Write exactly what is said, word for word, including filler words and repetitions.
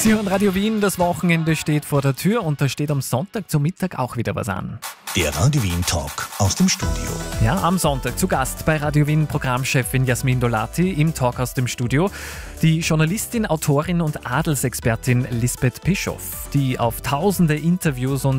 Sie hören Radio Wien, das Wochenende steht vor der Tür und da steht am Sonntag zum Mittag auch wieder was an. Der Radio Wien Talk aus dem Studio. Ja, am Sonntag zu Gast bei Radio Wien Programmchefin Jasmin Dolati im Talk aus dem Studio. Die Journalistin, Autorin und Adelsexpertin Lisbeth Bischoff, die auf tausende Interviews und